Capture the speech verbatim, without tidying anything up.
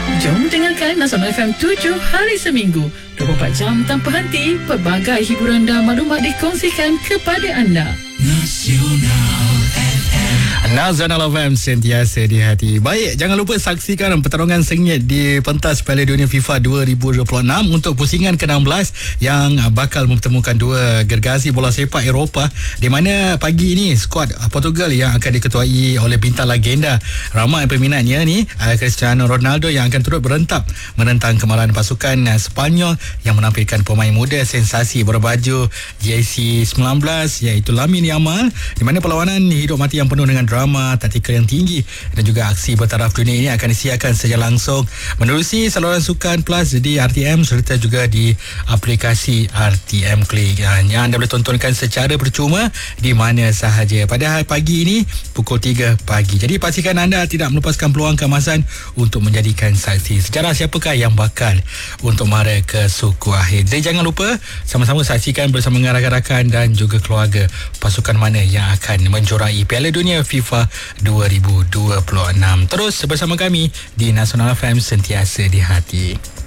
Jom dengarkan Nasional F M tujuh hari seminggu, dua puluh empat jam tanpa henti. Pelbagai hiburan dan maklumat dikongsikan kepada anda. Nasional F M. Nasional F M, sentiasa di hati. Baik, jangan lupa saksikan pertarungan sengit di pentas Piala Dunia FIFA dua ribu dua puluh enam untuk pusingan ke enam belas yang bakal mempertemukan dua gergasi bola sepak Eropah, di mana pagi ini skuad Portugal yang akan diketuai oleh bintang legenda ramai peminatnya ni, Cristiano Ronaldo, yang akan turut berentap menentang kemarahan pasukan Sepanyol yang menampilkan pemain muda sensasi berbaju jersey sembilan belas iaitu Lamine Yamal, di mana perlawanan hidup mati yang penuh dengan drama, taktikal yang tinggi dan juga aksi bertaraf dunia ini akan disiarkan secara langsung menerusi saluran Sukan Plus di R T M serta juga di aplikasi R T M Click yang anda boleh tontonkan secara percuma di mana sahaja pada hari pagi ini pukul tiga pagi. Jadi pastikan anda tidak melepaskan peluang keemasan untuk menjadikan saksi sejarah siapakah yang bakal untuk mara ke suku akhir. Jadi jangan lupa sama-sama saksikan bersama dengan rakan-rakan dan juga keluarga pasukan mana yang akan menjorai Piala Dunia FIFA dua ribu dua puluh enam. Terus bersama kami di Nasional F M, sentiasa di hati.